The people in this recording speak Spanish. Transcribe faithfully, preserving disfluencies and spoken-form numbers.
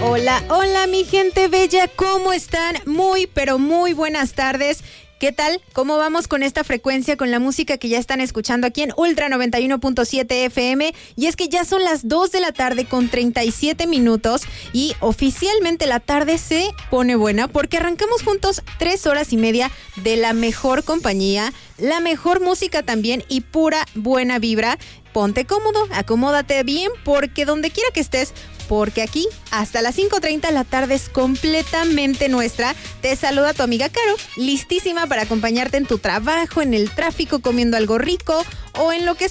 Hola, hola mi gente bella, ¿cómo están? Muy, pero muy buenas tardes. ¿Qué tal? ¿Cómo vamos con esta frecuencia, con la música que ya están escuchando aquí en Ultra noventa y uno punto siete F M? Y es que ya son las dos de la tarde con treinta y siete minutos y oficialmente la tarde se pone buena porque arrancamos juntos tres horas y media de la mejor compañía, la mejor música también y pura buena vibra. Ponte cómodo, acomódate bien porque donde quiera que estés, porque aquí hasta las cinco treinta la tarde es completamente nuestra. Te saluda tu amiga Caro, listísima para acompañarte en tu trabajo, en el tráfico, comiendo algo rico o en lo que